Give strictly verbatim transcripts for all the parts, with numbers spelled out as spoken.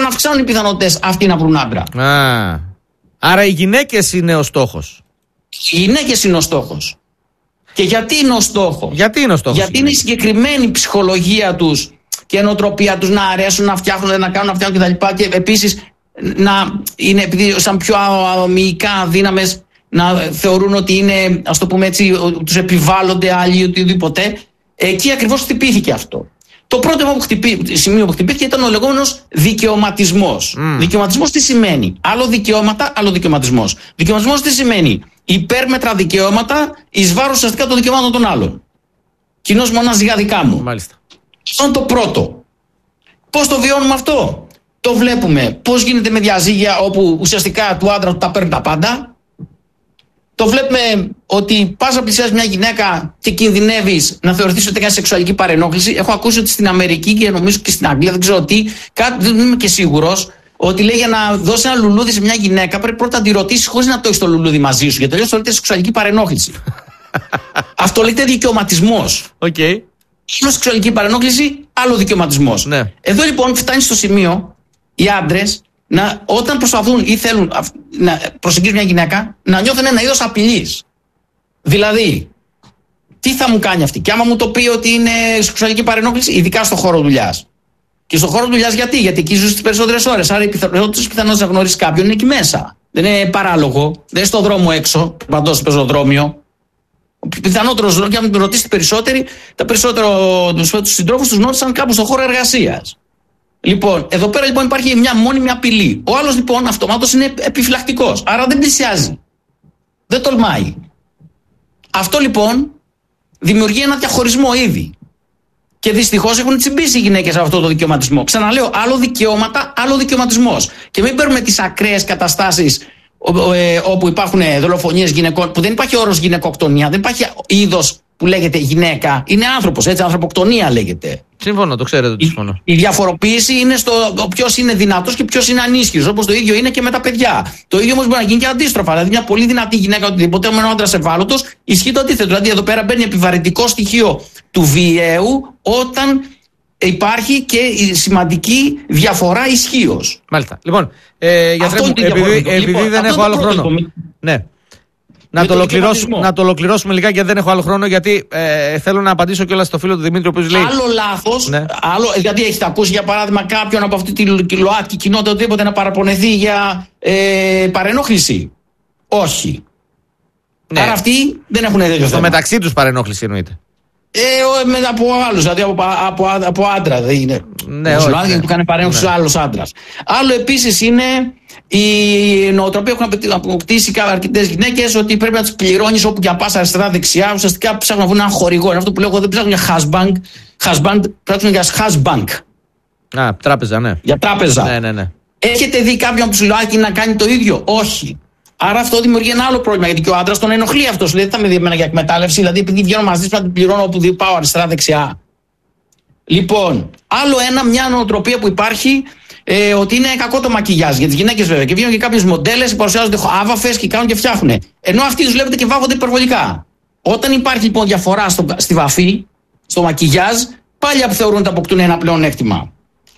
αυξάνουν οι πιθανότητες αυτοί να βρουν άντρα. Α, άρα οι γυναίκες είναι ο στόχος. Οι γυναίκες είναι ο στόχος. Και γιατί είναι ο στόχος? Γιατί είναι ο στόχος? Γιατί είναι η συγκεκριμένη ψυχολογία τους και η νοοτροπία τους να αρέσουν, να φτιάχνουν, να κάνουν, να φτιάχνουν κτλ. Και επίσης να είναι, επειδή σαν πιο αμυϊκά αδύναμες, να θεωρούν ότι είναι, ας το πούμε έτσι, τους επιβάλλονται άλλοι οτιδήποτε. Εκεί ακριβώς χτυπήθηκε αυτό. Το πρώτο που χτυπή, σημείο που χτυπήθηκε ήταν ο λεγόμενος δικαιωματισμός. Mm. Δικαιωματισμός τι σημαίνει? Άλλο δικαιώματα, άλλο δικαιωματισμός. Δικαιωματισμός τι σημαίνει? Υπέρμετρα δικαιώματα εις βάρος ουσιαστικά των δικαιωμάτων των άλλων. Κοινώς μονάς για δικά μου. Μάλιστα. Αυτό είναι το πρώτο. Πώς το βιώνουμε αυτό? Το βλέπουμε. Πώς γίνεται με διαζύγια όπου ουσιαστικά του άντρα του τα παίρνουν τα πάντα. Το βλέπουμε ότι πας να πλησιάσεις μια γυναίκα και κινδυνεύεις να θεωρηθείς ότι έκανε σεξουαλική παρενόχληση. Έχω ακούσει ότι στην Αμερική και νομίζω και στην Αγγλία, δεν ξέρω τι, κάτι, δεν είμαι και σίγουρος, ότι λέει για να δώσει ένα λουλούδι σε μια γυναίκα πρέπει πρώτα να τη ρωτήσεις χωρίς να το έχεις το λουλούδι μαζί σου. Γιατί τελείως θεωρείται σεξουαλική παρενόχληση. Αυτό λέγεται δικαιωματισμός. Okay. Άλλο σεξουαλική παρενόχληση, άλλο δικαιωματισμός. Ναι. Εδώ λοιπόν φτάνει στο σημείο οι άντρες να, όταν προσπαθούν ή θέλουν να προσεγγίσουν μια γυναίκα, να νιώθουν ένα είδος απειλής. Δηλαδή, τι θα μου κάνει αυτή? Και άμα μου το πει ότι είναι σεξουαλική παρενόχληση, ειδικά στον χώρο δουλειάς. Και στον χώρο δουλειάς γιατί? Γιατί εκεί ζουν τις περισσότερες ώρες. Άρα οι περισσότερες πιθανότητες να γνωρίσει κάποιον είναι εκεί μέσα. Δεν είναι παράλογο. Δεν είναι στον δρόμο έξω, παντός στο πεζοδρόμιο. Ο πιθανότερος, και αν με ρωτήσετε περισσότεροι, τα περισσότερα τους συντρόφους τους γνώρισαν κάπου στον χώρο εργασίας. Λοιπόν, εδώ πέρα λοιπόν υπάρχει μια μόνιμη απειλή. Ο άλλος λοιπόν αυτομάτως είναι επιφυλακτικός. Άρα δεν πλησιάζει. Δεν τολμάει. Αυτό λοιπόν δημιουργεί ένα διαχωρισμό ήδη. Και δυστυχώς έχουν τσιμπήσει οι γυναίκες από αυτό το δικαιωματισμό. Ξαναλέω, άλλο δικαιώματα, άλλο δικαιωματισμός. Και μην παίρνουμε τις ακραίες καταστάσεις όπου υπάρχουν δολοφονίες γυναικών, που δεν υπάρχει όρος γυναικοκτονία, δεν υπάρχει είδος που λέγεται γυναίκα. Είναι άνθρωπος, έτσι, ανθρωποκτονία λέγεται. Συμφωνώ, το ξέρετε ότι συμφωνώ. Η, η διαφοροποίηση είναι στο ποιος είναι δυνατός και ποιος είναι ανίσχυρος. Όπως το ίδιο είναι και με τα παιδιά. Το ίδιο όμως μπορεί να γίνει και αντίστροφα. Δηλαδή, μια πολύ δυνατή γυναίκα, οτιδήποτε, με έναν άντρα ευάλωτος, ισχύει το αντίθετο. Δηλαδή, εδώ πέρα μπαίνει επιβαρυντικό στοιχείο του βιαίου όταν υπάρχει και η σημαντική διαφορά ισχύως. Μάλιστα. Λοιπόν, ε, γιατρέ μου, επειδή, επειδή λοιπόν, δεν έχω άλλο χρόνο. Το... Ναι. Να το, να το ολοκληρώσουμε λιγάκι γιατί δεν έχω άλλο χρόνο, γιατί ε, θέλω να απαντήσω κιόλας στο φίλο του Δημήτρη, ο οποίος λέει. Άλλο λάθος, ναι. άλλο, γιατί έχετε ακούσει για παράδειγμα κάποιον από αυτή τη ΛΟΑΤΚΙ κοινότητα οτιδήποτε να παραπονεθεί για ε, παρενόχληση? Όχι. Ναι. Άρα αυτοί δεν έχουν τέτοιο θέμα. Στο μεταξύ τους παρενόχληση εννοείται. Ε, με, από άλλους, δηλαδή από, από, από άντρα δεν είναι. Ναι, όχι, ναι. Γιατί του κάνει παρένοχληση ναι. Άλλος άντρας. Άλλο επίσης είναι η νοοτροπία που έχουν αποκτήσει αρκετές γυναίκες ότι πρέπει να τις πληρώνεις όπου και αν πας αριστερά-δεξιά. Ουσιαστικά ψάχνουν να βρουν ένα χορηγό. Είναι αυτό που λέω εγώ, δεν ψάχνουν για husband, husband ψάχνουν για husband. Α, τράπεζα, ναι. Για τράπεζα. Ναι, ναι, ναι. Έχετε δει κάποιον ψηλοάκι να κάνει το ίδιο? Όχι. Άρα αυτό δημιουργεί ένα άλλο πρόβλημα, γιατί και ο άντρας τον ενοχλεί αυτό. Λέει δεν θα με δει εμένα για εκμετάλλευση, δηλαδή επειδή βγαίνω μαζί να την πληρώνω όπου πάω αριστερά-δεξιά. Λοιπόν, άλλο ένα, μια νοοτροπία που υπάρχει ε, ότι είναι κακό το μακιγιάζ για τις γυναίκες βέβαια. Και βγαίνουν και κάποιες μοντέλες, παρουσιάζονται άβαφες και κάνουν και φτιάχνουν. Ενώ αυτοί τους βλέπετε και βάφονται υπερβολικά. Όταν υπάρχει λοιπόν διαφορά στο, στη βαφή, στο μακιγιάζ, πάλι θεωρούν ότι αποκτούν ένα πλεονέκτημα.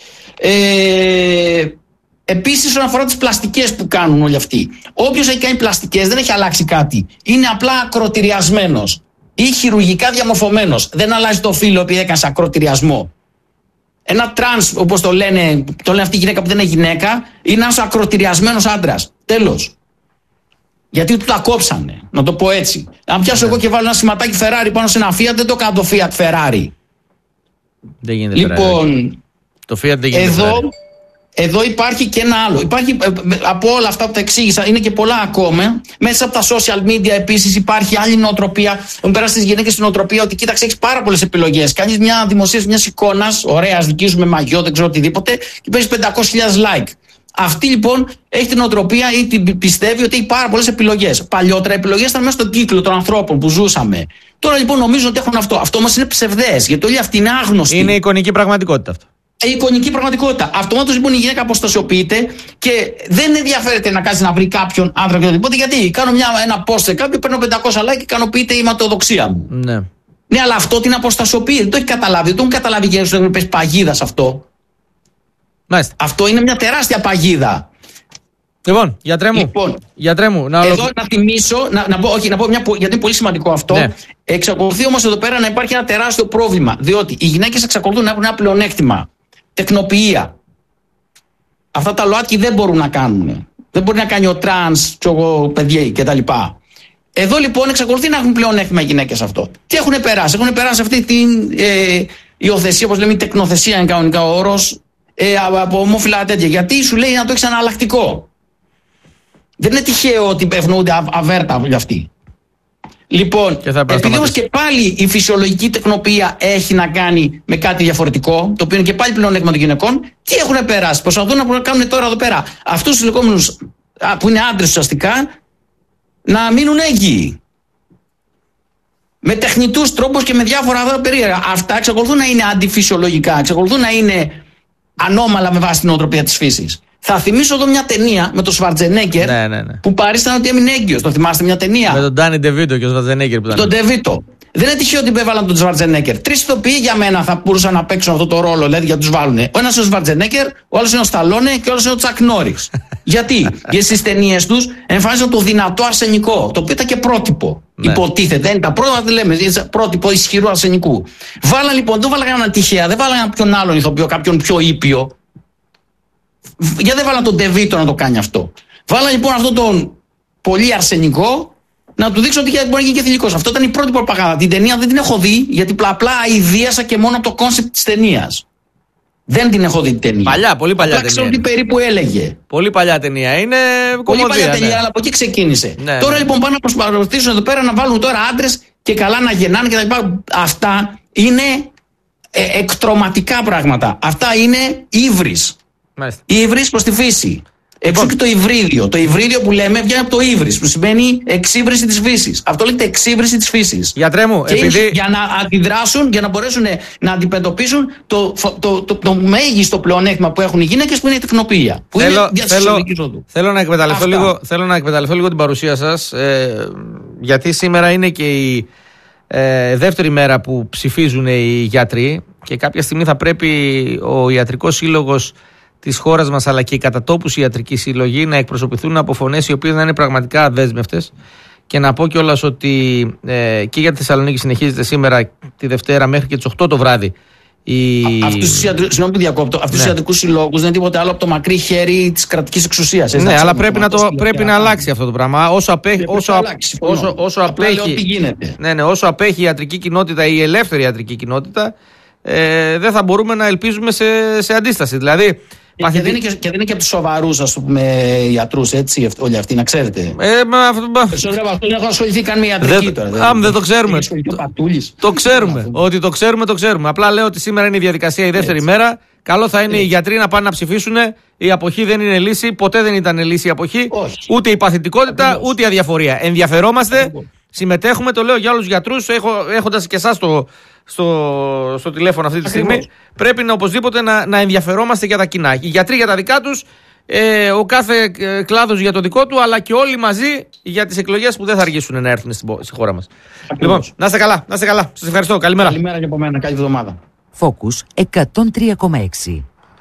Ε, Επίσης, όσον αφορά τις πλαστικές που κάνουν όλοι αυτοί, όποιος έχει κάνει πλαστικές δεν έχει αλλάξει κάτι. Είναι απλά ακροτηριασμένος ή χειρουργικά διαμορφωμένος. Δεν αλλάζει το φύλο επειδή έκανε ακροτηριασμό. Ένα τρανς, όπως το λένε, το λένε αυτή η γυναίκα που δεν είναι γυναίκα, είναι ένας ακροτηριασμένος άντρας. Τέλος. Γιατί του τα κόψανε, να το πω έτσι. Αν πιάσω εγώ και βάλω ένα σηματάκι Ferrari πάνω σε ένα Fiat, δεν το κάνω το Fiat Ferrari. Δεν γίνεται λοιπόν, Ferrari. Το Fiat δεν γίνεται εδώ, Ferrari. Εδώ υπάρχει και ένα άλλο. Υπάρχει, από όλα αυτά που τα εξήγησα, είναι και πολλά ακόμα. Μέσα από τα social media επίσης υπάρχει άλλη νοοτροπία. Έχουν περάσει στις γυναίκες στην νοοτροπία ότι κοίταξε, έχεις πάρα πολλές επιλογές. Κάνεις μια δημοσίευση μιας εικόνας, ωραία, δική σου με μαγιό, δεν ξέρω οτιδήποτε, και παίρνεις πεντακόσιες χιλιάδες like. Αυτή λοιπόν έχει την νοοτροπία ή την πιστεύει ότι έχει πάρα πολλές επιλογές. Παλιότερα οι επιλογές ήταν μέσα στον κύκλο των ανθρώπων που ζούσαμε. Τώρα λοιπόν νομίζουν ότι έχουν αυτό. Αυτό όμως είναι ψευδές, γιατί όλοι αυτοί είναι άγνωστοι. Είναι εικονική πραγματικότητα αυτό. Η εικονική πραγματικότητα. Αυτομάτως λοιπόν η γυναίκα αποστασιοποιείται και δεν ενδιαφέρεται να κάτσει να βρει κάποιον άντρα και οτιδήποτε. Γιατί κάνω μια, ένα post σε κάποιον, παίρνω πεντακόσια like και ικανοποιείται η ματαιοδοξία μου. Ναι. Ναι, αλλά αυτό την αποστασιοποιεί. Δεν το έχει καταλάβει. Δεν το έχουν καταλάβει και δεν πες παγίδα σε αυτό. Μάλιστα. Αυτό είναι μια τεράστια παγίδα. Λοιπόν, γιατρέ μου, λοιπόν, γιατρέ μου να εδώ ολοκλη... να θυμίσω, να, να πω, όχι, να πω μια, γιατί είναι πολύ σημαντικό αυτό. Ναι. Εξακολουθεί όμως εδώ πέρα να υπάρχει ένα τεράστιο πρόβλημα. Διότι οι γυναίκες εξακολουθούν να έχουν ένα πλεονέκτημα. Τεκνοποιία. Αυτά τα ΛΟΑΤΚΙ δεν μπορούν να κάνουν. Δεν μπορεί να κάνει ο τρανς, παιδιά κτλ. Εδώ λοιπόν εξακολουθεί να έχουν πλεονέκτημα οι γυναίκες αυτό. Τι έχουν περάσει? Έχουν περάσει αυτή την ε, υιοθεσία, όπως λέμε, η τεκνοθεσία είναι κανονικά ο όρος, ε, από ομόφυλα τέτοια. Γιατί σου λέει να το έχεις αναλλακτικό. Δεν είναι τυχαίο ότι ευνοούνται α, αβέρτα για αυτοί. Λοιπόν, επειδή όμως και πάλι η φυσιολογική τεκνοποιία έχει να κάνει με κάτι διαφορετικό, το οποίο είναι και πάλι πλεονέκτημα των γυναικών, τι έχουν περάσει? Προσπαθούν να κάνουν τώρα εδώ πέρα αυτούς τους λεγόμενους που είναι άντρες ουσιαστικά να μείνουν έγκυοι. Με τεχνητούς τρόπους και με διάφορα άλλα περίεργα. Αυτά εξακολουθούν να είναι αντιφυσιολογικά, εξακολουθούν να είναι ανώμαλα με βάση την νοοτροπία της φύσης. Θα θυμίσω εδώ μια ταινία με τον Σβαρτζενέγκερ, ναι, ναι, ναι, που παρήσταν ότι έμεινε έγκυος. Το θυμάστε, μια ταινία? Με τον Ντάνι Ντεβίτο και τον Σβαρτζενέγκερ που ήταν. Τον Ντεβίτο. Δεν είναι τυχαίο ότι έβαλαν τον Σβαρτζενέγκερ. Τρεις ηθοποιοί για μένα θα μπορούσαν να παίξουν αυτό το ρόλο, δηλαδή για να τους βάλουν. Ο ένας είναι ο Σβαρτζενέγκερ, ο άλλος είναι ο Σταλόνε και ο άλλος είναι ο Τσακ Νόριξ. Γιατί? Γιατί στις ταινίες τους εμφανίζουν το δυνατό αρσενικό, το οποίο ήταν και πρότυπο. Ναι. Υποτίθεται. Δεν είναι τα πρώτα, δεν λέμε, πρότυπο ισχυρού αρσενικού. Βάλαν λοιπόν, δεν βάλαν έναν τυχαία, δεν βάλαν κάποιον άλλον ηθοποιό, κάποιον πιο ήπιο. Γιατί δεν βάλαν τον Ντεβίτο να το κάνει αυτό? Βάλαν λοιπόν αυτόν τον πολύ αρσενικό να του δείξω ότι μπορεί να γίνει και θηλυκός. Αυτό ήταν η πρώτη προπαγάνδα. Την ταινία δεν την έχω δει, γιατί απλά αηδίασα και μόνο από το κόνσεπτ της ταινίας. Δεν την έχω δει την ταινία. Παλιά, πολύ παλιά απλά ταινία. Ξέρω τι περίπου έλεγε. Πολύ παλιά ταινία. Είναι πολύ κομμωδία, παλιά ταινία, ναι. αλλά από εκεί ξεκίνησε. Ναι, τώρα ναι. λοιπόν πάνε να προσπαθήσουν εδώ πέρα να βάλουν τώρα άντρες και καλά να γεννάνε κτλ. Αυτά είναι ε, εκτρωματικά πράγματα. Αυτά είναι ύβρις. Ύβρις προς τη φύση. Εξού και το υβρίδιο. Το υβρίδιο που λέμε βγαίνει από το ύβρις, που σημαίνει εξύβριση της φύσης. Αυτό λέγεται εξύβριση της φύσης. Γιατρέ μου, και επειδή... για να αντιδράσουν, για να μπορέσουν να αντιμετωπίσουν το, το, το, το, το μέγιστο πλεονέκτημα που έχουν οι γυναίκες, που είναι η τεκνοποιία. Που θέλω, είναι θέλω, θέλω, να εκμεταλλευτώ λίγο, θέλω να εκμεταλλευτώ λίγο την παρουσία σας, ε, γιατί σήμερα είναι και η ε, δεύτερη μέρα που ψηφίζουν οι γιατροί και κάποια στιγμή θα πρέπει ο Ιατρικός Σύλλογος της χώρας μας, αλλά και οι κατατόπους ιατρικοί σύλλογοι, να εκπροσωπηθούν από φωνές οι οποίες να είναι πραγματικά αδέσμευτες. Και να πω κιόλας ότι ε, και για τη Θεσσαλονίκη συνεχίζεται σήμερα τη Δευτέρα μέχρι και τις οκτώ το βράδυ. Η... Αυτούς τους ιατρικούς, συγγνώμη που διακόπτω, αυτούς τους ναι. ιατρικούς συλλόγους δεν είναι τίποτα άλλο από το μακρύ χέρι της κρατικής εξουσίας. Ναι, αλλά πρέπει, να, το, πρέπει να αλλάξει αυτό το πράγμα. Όσο, απέ, όσο, αλλάξει, όσο, όσο, απέχει, ναι, ναι, όσο απέχει η ιατρική κοινότητα ή η ελεύθερη ιατρική κοινότητα, ε, δεν θα μπορούμε να ελπίζουμε σε, σε αντίσταση. Δηλαδή. Και, Παθητη... και, δεν και, και δεν είναι και από τους σοβαρούς, ας πούμε, ιατρούς, έτσι, όλοι αυτοί, να ξέρετε. Ε, μα αυτό. Περισσότερο από δεν έχω ασχοληθεί καν με ιατρική τώρα. Δεν, δεν, δεν το ξέρουμε. Το, το ξέρουμε. Ότι το ξέρουμε, το ξέρουμε. Απλά λέω ότι σήμερα είναι η διαδικασία η δεύτερη έτσι. μέρα. Καλό θα είναι έτσι. οι γιατροί να πάνε να ψηφίσουν. Η αποχή δεν είναι λύση. Ποτέ δεν ήταν λύση η αποχή. Όχι. Ούτε η παθητικότητα, Ακριβώς. ούτε η αδιαφορία. Ενδιαφερόμαστε. Ακριβώς. Συμμετέχουμε, το λέω για όλους τους γιατρούς, έχοντας και εσάς στο, στο, στο τηλέφωνο αυτή τη Ακριβώς. στιγμή. Πρέπει να, οπωσδήποτε να, να ενδιαφερόμαστε για τα κοινά. Οι γιατροί για τα δικά τους, ε, ο κάθε ε, κλάδος για το δικό του, αλλά και όλοι μαζί για τις εκλογές που δεν θα αργήσουν να έρθουν στη, στη χώρα μας. Ακριβώς. Λοιπόν, να είστε καλά, να είστε καλά. Σας ευχαριστώ. Καλημέρα. Καλημέρα και από μένα. Καλή εβδομάδα. Focus εκατόν τρία κόμμα έξι.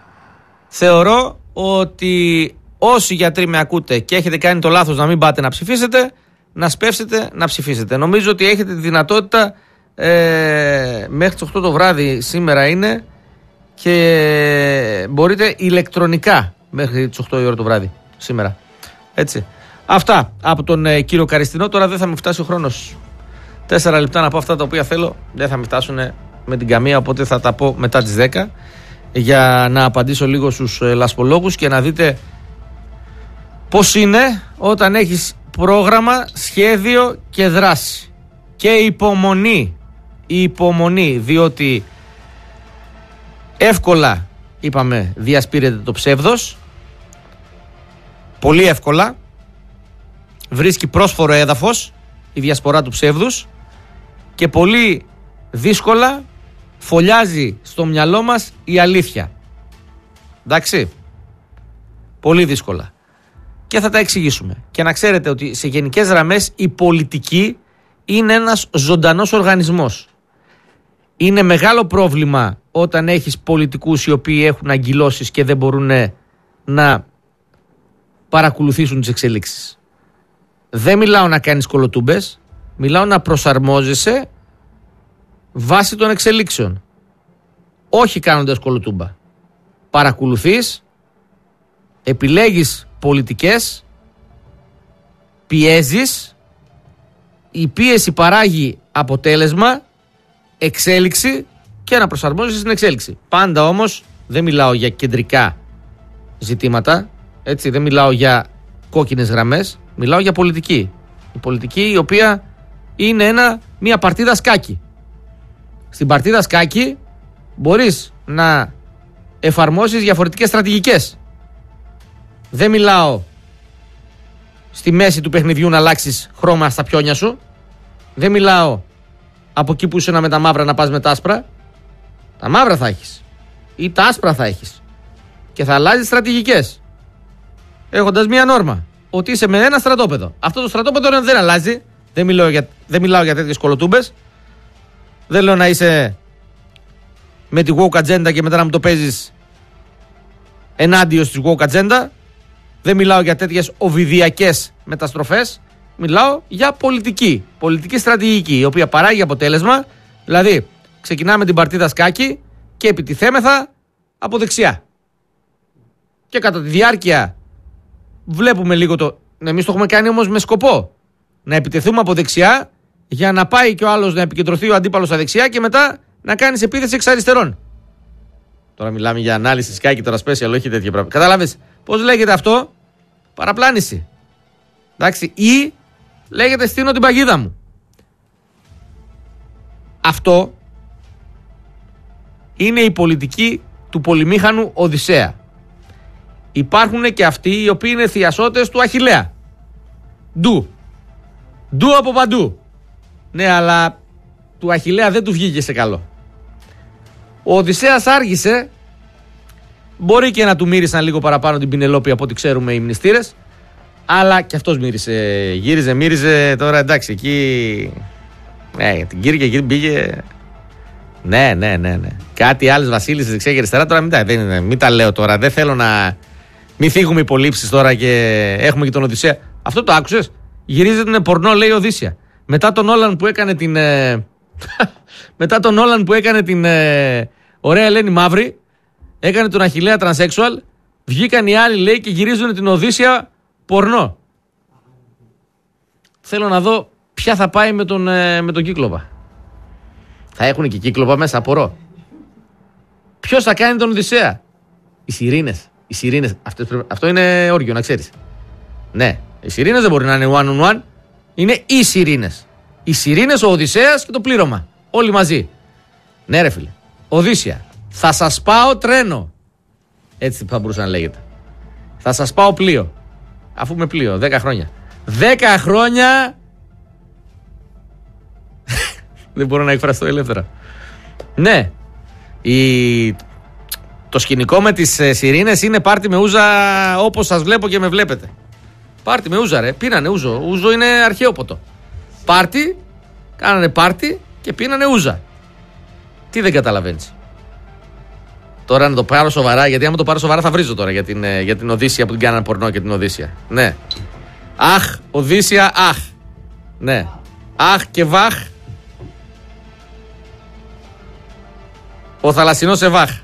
Θεωρώ ότι όσοι γιατροί με ακούτε και έχετε κάνει το λάθος να μην πάτε να ψηφίσετε, να σπεύσετε να ψηφίσετε. Νομίζω ότι έχετε τη δυνατότητα ε, μέχρι τις οκτώ το βράδυ σήμερα είναι και μπορείτε ηλεκτρονικά μέχρι τις οκτώ η ώρα το βράδυ σήμερα. Έτσι. Αυτά από τον ε, κύριο Καριστινό. Τώρα δεν θα με φτάσει ο χρόνος. Τέσσερα λεπτά να πω αυτά τα οποία θέλω. Δεν θα με φτάσουν με την καμία, οπότε θα τα πω μετά τις δέκα για να απαντήσω λίγο στους ε, λασπολόγους και να δείτε πώς είναι όταν έχεις πρόγραμμα, σχέδιο και δράση και υπομονή. Η υπομονή, διότι εύκολα, είπαμε, διασπείρεται το ψεύδος, πολύ εύκολα βρίσκει πρόσφορο έδαφος η διασπορά του ψεύδους και πολύ δύσκολα φωλιάζει στο μυαλό μας η αλήθεια. Εντάξει, πολύ δύσκολα. Και θα τα εξηγήσουμε. Και να ξέρετε ότι σε γενικές γραμμές η πολιτική είναι ένας ζωντανός οργανισμός. Είναι μεγάλο πρόβλημα όταν έχεις πολιτικούς οι οποίοι έχουν αγκυλώσεις και δεν μπορούν να παρακολουθήσουν τις εξελίξεις. Δεν μιλάω να κάνεις κολοτούμπες, μιλάω να προσαρμόζεσαι βάσει των εξελίξεων. Όχι κάνοντας κολοτούμπα. Παρακολουθείς, επιλέγεις πολιτικές, πιέζεις, η πίεση παράγει αποτέλεσμα, εξέλιξη και να προσαρμόζεσαι στην εξέλιξη. Πάντα όμως δεν μιλάω για κεντρικά ζητήματα, έτσι, δεν μιλάω για κόκκινες γραμμές, μιλάω για πολιτική. Η πολιτική η οποία είναι ένα, μια παρτίδα σκάκι. Στην παρτίδα σκάκι μπορείς να εφαρμόσεις διαφορετικές στρατηγικές. Δεν μιλάω στη μέση του παιχνιδιού να αλλάξεις χρώμα στα πιόνια σου. Δεν μιλάω από εκεί που είσαι με τα μαύρα να πας με τα άσπρα. Τα μαύρα θα έχεις ή τα άσπρα θα έχεις και θα αλλάζεις στρατηγικές έχοντας μία νόρμα ότι είσαι με ένα στρατόπεδο. Αυτό το στρατόπεδο δεν αλλάζει. Δεν μιλάω για, δεν μιλάω για τέτοιες κολοτούμπες. Δεν λέω να είσαι με τη woke agenda και μετά να μου το παίζεις ενάντια στις woke agenda. Δεν μιλάω για τέτοιες οβιδιακές μεταστροφές. Μιλάω για πολιτική, πολιτική στρατηγική, η οποία παράγει αποτέλεσμα. Δηλαδή, ξεκινάμε την παρτίδα σκάκι και επιτιθέμεθα από δεξιά. Και κατά τη διάρκεια βλέπουμε λίγο το... Εμείς το έχουμε κάνει όμως με σκοπό. Να επιτεθούμε από δεξιά για να πάει και ο άλλος να επικεντρωθεί ο αντίπαλος στα δεξιά και μετά να κάνεις επίθεση εξ αριστερών. Τώρα μιλάμε για ανάλυση σκάκι, τώρα special, όχι τέτοια πράγματα. Κατάλαβες πώς λέγεται αυτό? Παραπλάνηση. Εντάξει, ή λέγεται στείνω την παγίδα μου. Αυτό είναι η πολιτική του πολυμήχανου Οδυσσέα. Υπάρχουν και αυτοί οι οποίοι είναι θειασότες του Αχιλλέα. Ντου. Ντου από παντού. Ναι, αλλά του Αχιλλέα δεν του βγήκε σε καλό. Ο Οδυσσέας άργησε. Μπορεί και να του μύρισαν λίγο παραπάνω την Πινελόπη από ό,τι ξέρουμε οι μνηστήρες. Αλλά και αυτός μύρισε. Γύριζε, μύριζε. Τώρα εντάξει, εκεί. Ναι, την κύριε και εκεί πήγε. Ναι, ναι, ναι, ναι. Κάτι άλλες βασίλισσες δεξιά και αριστερά. Τώρα μην τα, δεν, μην τα λέω τώρα. Δεν θέλω να. Μην θίγουμε υπολείψεις τώρα και έχουμε και τον Οδυσσέα. Αυτό το άκουσες? Γυρίζεται πορνό, λέει Οδύσσια. Μετά τον Όλαν που έκανε την. Ε... Μετά τον Όλαν που έκανε την. Ε... Ωραία Ελένη Μαύρη. Έκανε τον Αχιλλέα τρανσέξουαλ. Βγήκαν οι άλλοι, λέει, και γυρίζουν την Οδύσσια πορνό. Θέλω να δω ποια θα πάει με τον, ε... με τον Κύκλοπα. Θα έχουν και Κύκλοπα μέσα, απορώ. Ποιος θα κάνει τον Οδυσσέα? Οι Σιρήνες. Οι Σιρήνες. Αυτό είναι όργιο, να ξέρεις. Ναι. Οι Σιρήνες δεν μπορεί να είναι one on one. Είναι οι Σιρήνες. Οι Σιρήνες, ο Οδυσσέας και το πλήρωμα. Όλοι μαζί. Ναι, ρε φίλε. Οδύσσια. Θα σας πάω τρένο. Έτσι θα μπορούσε να λέγεται. Θα σας πάω πλοίο. Αφού με πλοίο. Δέκα χρόνια. Δέκα χρόνια. Δεν μπορώ να εκφραστώ ελεύθερα. Ναι. Η... Το σκηνικό με τις ε, Σιρήνες είναι πάρτι με ούζα όπως σας βλέπω και με βλέπετε. Πάρτι με ούζα, ρε. Πίνανε ούζο. Ούζο είναι αρχαίο ποτό. Πάρτι, κάνανε πάρτι και πίνανε ούζα. Τι δεν καταλαβαίνεις? Τώρα να το πάρω σοβαρά, γιατί άμα το πάρω σοβαρά θα βρίζω τώρα για την, ε, για την Οδύσσια που την κάνανε πορνό και την Οδύσσια. Ναι. Αχ, Οδύσσια, αχ. Ναι. Αχ και βαχ. Ο θαλασσινός Σεβάχ.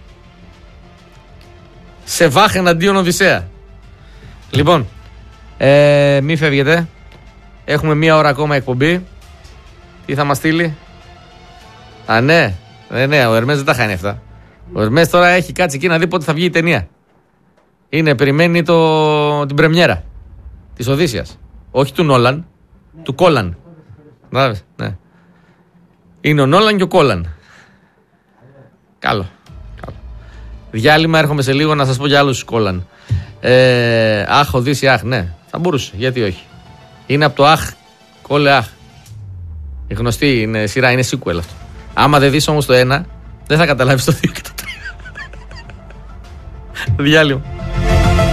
Σεβάχ εναντίον Οδυσσέα. Λοιπόν, ε, μη φεύγετε. Έχουμε μία ώρα ακόμα εκπομπή. Τι θα μας στείλει? Α, ναι. Ε, ναι, ο Ερμές δεν τα χάνει αυτά. Ο Ερμές τώρα έχει κάτσει εκεί να δει πότε θα βγει η ταινία. Είναι, περιμένει το, την πρεμιέρα της Οδύσσιας. Όχι του Νόλαν, ναι. Του Κόλαν. Ναι. Ναι. Είναι ο Νόλαν και ο Κόλαν. Καλό. Καλό. Διάλειμμα, έρχομαι σε λίγο να σας πω για άλλους Κόλαν. Ε, αχ, Οδύσσια, αχ, ναι. Θα μπορούσε, γιατί όχι. Είναι από το αχ, κόλε αχ. Η γνωστή είναι σειρά, είναι sequel αυτό. Άμα δεν δεις όμως το ένα, δεν θα καταλάβεις το δύο και το τρία. Διάλειμμα.